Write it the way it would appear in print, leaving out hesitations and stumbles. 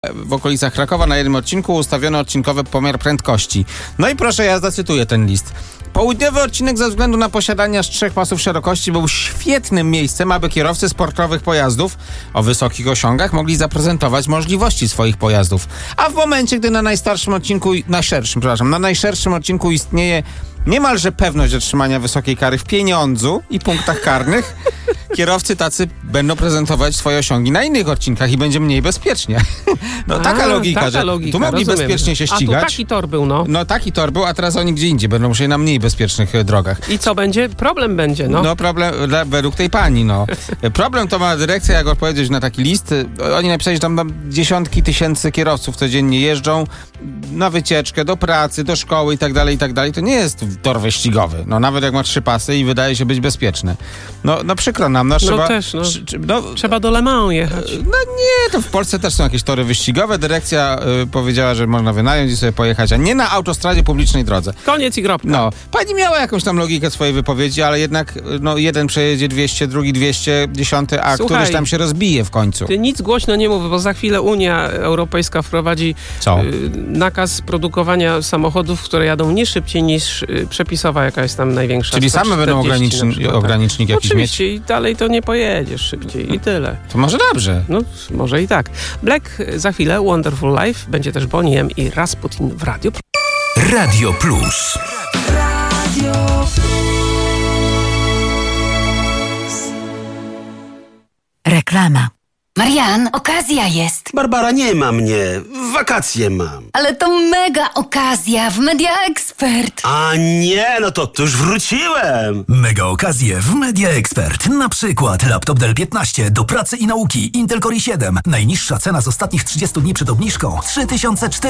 W okolicach Krakowa na jednym odcinku ustawiono odcinkowy pomiar prędkości. No i proszę, ja zacytuję ten list. Południowy odcinek ze względu na posiadanie aż 3 pasów szerokości był świetnym miejscem, aby kierowcy sportowych pojazdów o wysokich osiągach mogli zaprezentować możliwości swoich pojazdów. A w momencie, gdy na najszerszym odcinku istnieje niemalże pewność otrzymania wysokiej kary w pieniądzu i punktach karnych, kierowcy tacy będą prezentować swoje osiągi na innych odcinkach i będzie mniej bezpiecznie. No taka logika, że tu mogli bezpiecznie się ścigać. A tu taki tor był, no. No taki tor był, a teraz oni gdzie indziej będą musieli na mniej bezpiecznych drogach. I co będzie? Problem będzie, no. No problem według tej pani, no. Problem to ma dyrekcja, jak odpowiedzieć na taki list. Oni napisali, że tam dziesiątki tysięcy kierowców codziennie jeżdżą na wycieczkę, do pracy, do szkoły i tak dalej, i tak dalej. To nie jest tor wyścigowy. No nawet jak ma 3 pasy i wydaje się być bezpieczny. No przykro nam, no trzeba... Trzeba do Le Mans jechać. No nie, to w Polsce też są jakieś tory wyścigowe. Dyrekcja powiedziała, że można wynająć i sobie pojechać, a nie na autostradzie publicznej drodze. Koniec i kropka. No, pani miała jakąś tam logikę swojej wypowiedzi, ale jednak jeden przejedzie 200, drugi 210, a Słuchaj, któryś tam się rozbije w końcu. Ty nic głośno nie mów, bo za chwilę Unia Europejska wprowadzi nakaz produkowania samochodów, które jadą nie szybciej niż przepisowa, jaka jest tam największa. Czyli same będą ogranicznik jakiś oczywiście, mieć? I dalej to nie pojedziesz szybciej i tyle. To może dobrze. No, może i tak. Black za chwilę, Wonderful Life, będzie też Boney M i Rasputin w Radio Plus. Radio Plus. Reklama. Marian, okazja jest. Barbara, nie ma mnie. Wakacje mam. Ale to mega okazja w Media Expert. A nie, no to już wróciłem. Mega okazje w Media Expert. Na przykład laptop Dell 15 do pracy i nauki Intel Core i7. Najniższa cena z ostatnich 30 dni przed obniżką 3400